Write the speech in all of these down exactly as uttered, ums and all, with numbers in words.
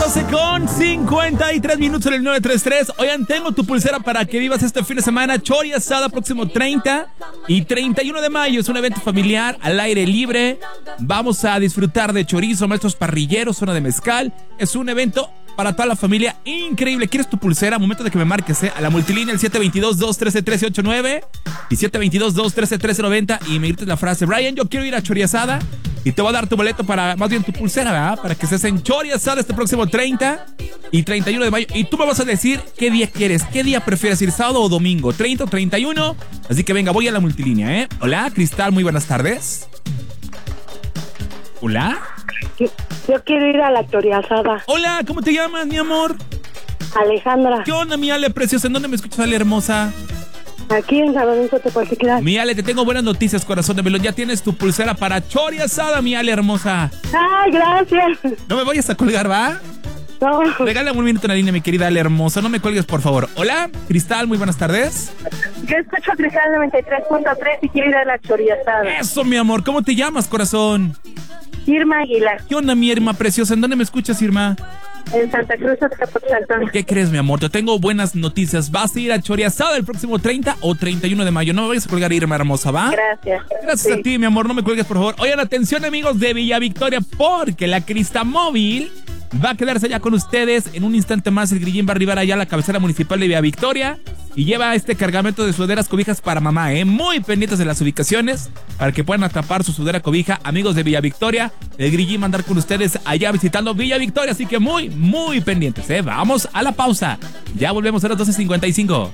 doce con cincuenta y tres minutos en el nueve tres tres. Oigan, tengo tu pulsera para que vivas este fin de semana. Chori Asada, próximo treinta y treinta y uno de mayo. Es un evento familiar al aire libre. Vamos a disfrutar de chorizo, maestros parrilleros, zona de mezcal. Es un evento para toda la familia increíble. ¿Quieres tu pulsera? Momento de que me marques, ¿eh? A la multilínea, el siete dos dos, dos uno tres, uno tres ocho nueve y siete dos dos, dos uno tres, uno tres nueve cero y me grites la frase: Brian, yo quiero ir a Chori Asada. Y te voy a dar tu boleto para, más bien tu pulsera, ¿verdad? Para que estés en Chori Asada este próximo treinta y treinta y uno de mayo. Y tú me vas a decir qué día quieres, qué día prefieres ir, sábado o domingo, treinta o treinta y uno. Así que venga, voy a la multilínea, ¿eh? Hola, Cristal, muy buenas tardes. Hola. Yo, yo quiero ir a la Chori Asada. Hola, ¿cómo te llamas, mi amor? Alejandra. ¿Qué onda, mi Ale preciosa? ¿En dónde me escuchas, Ale hermosa? Aquí en San Lorenzo Tepotitlán. Mi Ale, te tengo buenas noticias, corazón de melón. Ya tienes tu pulsera para Chori Asada, mi Ale hermosa. Ay, gracias. No me vayas a colgar, ¿va? No. Regálame un minuto en la línea, mi querida Ale hermosa. No me cuelgues, por favor. Hola, Cristal, muy buenas tardes. Yo escucho Cristal noventa y tres punto tres y quiero ir a la Chori Asada. Eso, mi amor. ¿Cómo te llamas, corazón? Irma Aguilar. ¿Qué onda, mi Irma preciosa? ¿En dónde me escuchas, Irma? En Santa Cruz, Azcapotzalco. ¿Qué crees, mi amor? Te tengo buenas noticias. ¿Vas a ir a Chori Asada el próximo treinta o treinta y uno de mayo? No me vayas a colgar, Irma hermosa, ¿va? Gracias. Gracias sí. a ti, mi amor. No me cuelgues, por favor. Oigan, atención, amigos de Villa Victoria, porque la Cristamóvil va a quedarse allá con ustedes. En un instante más, el Grillín va a arribar allá a la cabecera municipal de Villa Victoria y lleva este cargamento de sudaderas cobijas para mamá, ¿eh? Muy pendientes de las ubicaciones para que puedan atrapar su sudadera cobija. Amigos de Villa Victoria, el Grillín va a andar con ustedes allá visitando Villa Victoria, así que muy, muy pendientes, ¿eh? Vamos a la pausa. Ya volvemos a las doce cincuenta y cinco.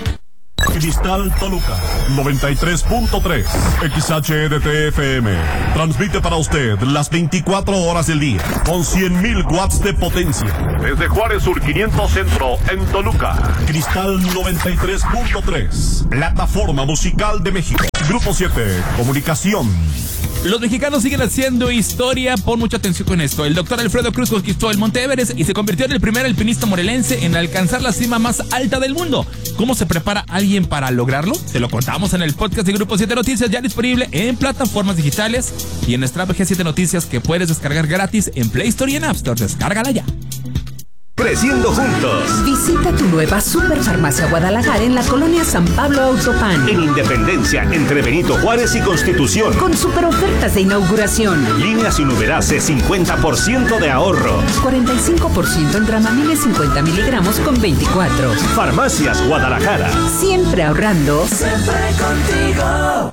Cristal Toluca noventa y tres punto tres X H E D T F M transmite para usted las veinticuatro horas del día con cien mil watts de potencia desde Juárez Sur quinientos Centro en Toluca. Cristal noventa y tres punto tres, plataforma musical de México. Grupo siete, comunicación. Los mexicanos siguen haciendo historia. Pon mucha atención con esto. El doctor Alfredo Cruz conquistó el Monte Everest y se convirtió en el primer alpinista morelense en alcanzar la cima más alta del mundo. ¿Cómo se prepara alguien para lograrlo? Te lo contamos en el podcast de Grupo siete Noticias, ya disponible en plataformas digitales y en nuestra G siete Noticias, que puedes descargar gratis en Play Store y en App Store. Descárgala ya. Creciendo juntos. Visita tu nueva Superfarmacia Guadalajara en la colonia San Pablo Autopan. En Independencia, entre Benito Juárez y Constitución. Con super ofertas de inauguración. Líneas sin numerarse, cincuenta por ciento de ahorro. cuarenta y cinco por ciento en Dramamine cincuenta miligramos con veinticuatro. Farmacias Guadalajara. Siempre ahorrando. Siempre contigo.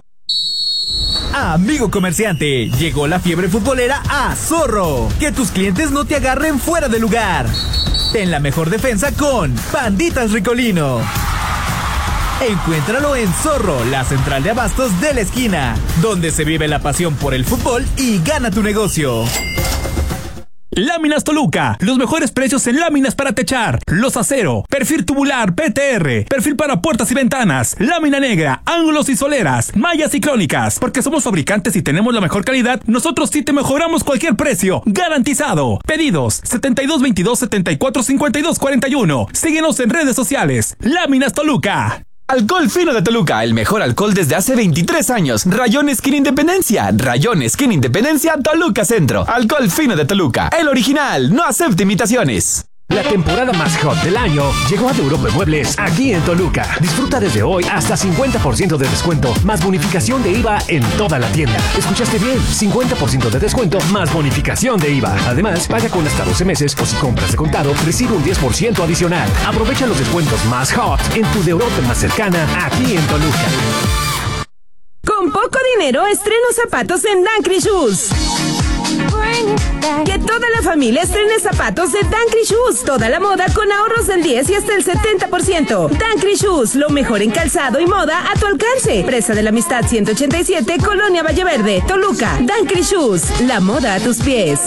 Amigo comerciante, llegó la fiebre futbolera a Zorro. Que tus clientes no te agarren fuera de lugar. Ten la mejor defensa con Panditas Ricolino. Encuéntralo en Zorro, la central de abastos de la esquina, donde se vive la pasión por el fútbol y gana tu negocio. Láminas Toluca, los mejores precios en láminas para techar, los acero, perfil tubular, P T R, perfil para puertas y ventanas, lámina negra, ángulos y soleras, mallas y crónicas. Porque somos fabricantes y tenemos la mejor calidad, nosotros sí te mejoramos cualquier precio, garantizado. Pedidos setenta y dos veintidós, setenta y cuatro cincuenta y dos cuarenta y uno. Síguenos en redes sociales. Láminas Toluca. Alcohol Fino de Toluca, el mejor alcohol desde hace veintitrés años. Rayón Skin Independencia, Rayón Skin Independencia, Toluca Centro. Alcohol Fino de Toluca, el original, no acepta imitaciones. La temporada más hot del año llegó a De Europa Muebles aquí en Toluca. Disfruta desde hoy hasta cincuenta por ciento de descuento más bonificación de I V A en toda la tienda. ¿Escuchaste bien? cincuenta por ciento de descuento más bonificación de I V A. Además, paga con hasta doce meses o si compras de contado, recibe un diez por ciento adicional. Aprovecha los descuentos más hot en tu De Europa más cercana aquí en Toluca. Con poco dinero, estreno zapatos en Dancry Shoes. Que toda la familia estrene zapatos de Dancry Shoes. Toda la moda con ahorros del diez y hasta el setenta por ciento. Dancry Shoes, lo mejor en calzado y moda a tu alcance. Presa de la Amistad ciento ochenta y siete, Colonia Valleverde, Toluca. Dancry Shoes, la moda a tus pies.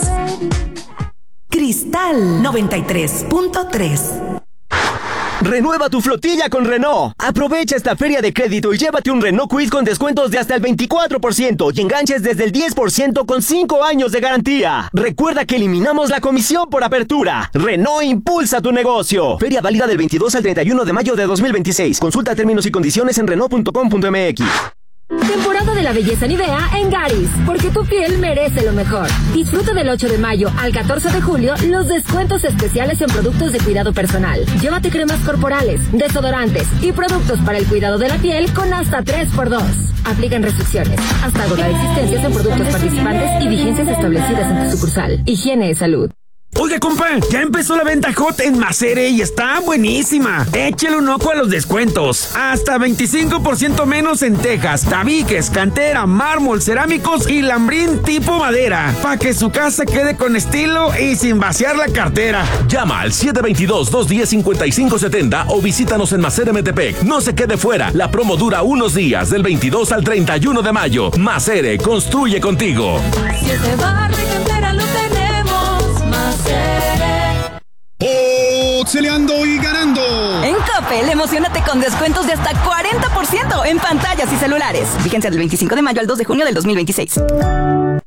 Cristal noventa y tres punto tres. Renueva tu flotilla con Renault. Aprovecha esta feria de crédito y llévate un Renault Kwid con descuentos de hasta el veinticuatro por ciento y enganches desde el diez por ciento con cinco años de garantía. Recuerda que eliminamos la comisión por apertura. Renault impulsa tu negocio. Feria válida del veintidós al treinta y uno de mayo de dos mil veintiséis. Consulta términos y condiciones en Renault punto com punto m x. Temporada de la belleza Nivea en Garis, porque tu piel merece lo mejor. Disfruta del ocho de mayo al catorce de julio los descuentos especiales en productos de cuidado personal. Llévate cremas corporales, desodorantes y productos para el cuidado de la piel con hasta tres por dos. Aplican restricciones. Hasta agotar existencias en productos participantes y vigencias establecidas en tu sucursal. Higiene y salud. Oiga, compa, ya empezó la venta hot en Macere y está buenísima. Échale un ojo a los descuentos. Hasta veinticinco por ciento menos en tejas, tabiques, cantera, mármol, cerámicos y lambrín tipo madera. Para que su casa quede con estilo y sin vaciar la cartera. Llama al siete dos dos, dos uno cinco, cinco siete cero o visítanos en Macere Metepec. No se quede fuera. La promo dura unos días, del veintidós al treinta y uno de mayo. Macere, construye contigo. Si ese bar de cantera lo tenemos. Oxeleando y ganando. En Coppel, emocionate con descuentos de hasta cuarenta por ciento en pantallas y celulares. Vigencia del veinticinco de mayo al dos de junio del dos mil veintiséis.